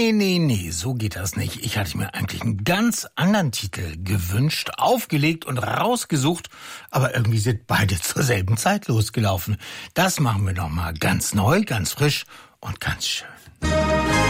Nee, so geht das nicht. Ich hatte mir eigentlich einen ganz anderen Titel gewünscht, aufgelegt und rausgesucht, aber irgendwie sind beide zur selben Zeit losgelaufen. Das machen wir doch mal ganz neu, ganz frisch und ganz schön.